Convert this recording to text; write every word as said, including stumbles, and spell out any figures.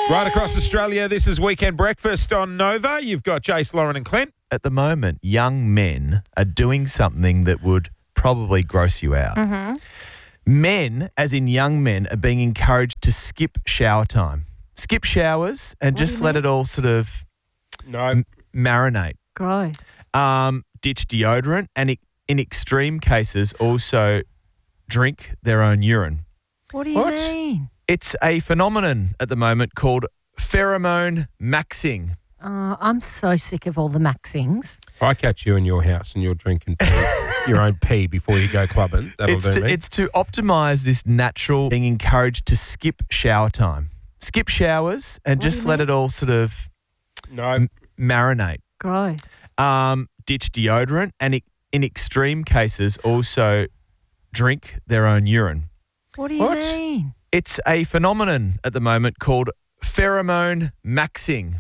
Right across Australia, this is Weekend Breakfast on Nova. You've got Jace, Lauren and Clint. At the moment, young men are doing something that would probably gross you out. Mm-hmm. Men, as in young men, are being encouraged to skip shower time. Skip showers and What do just you let mean? it all sort of No. m- marinate. Gross. Um, ditch deodorant and i- in extreme cases also drink their own urine. What do you What? mean? It's a phenomenon at the moment called pheromone maxing. Uh, I'm so sick of all the maxings. I catch you in your house and you're drinking pee, your own pee before you go clubbing. That'll It's do to, me. it's to optimise this natural being encouraged to skip shower time. Skip showers and What do just you let mean? it all sort of no. m- marinate. Gross. Um, ditch deodorant and i- in extreme cases also drink their own urine. What do you What? mean? It's a phenomenon at the moment called pheromone maxing.